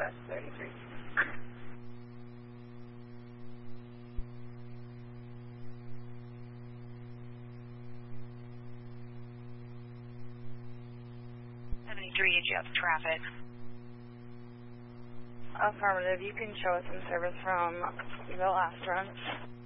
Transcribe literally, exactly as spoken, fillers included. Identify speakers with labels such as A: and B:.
A: West thirty-three.
B: seventy-three, you have traffic.
A: Affirmative, you can show us some service from the last run.